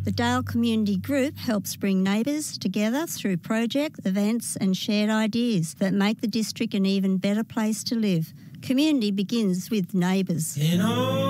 The Dale Community Group helps bring neighbours together through projects, events and shared ideas that make the district an even better place to live. Community begins with neighbours.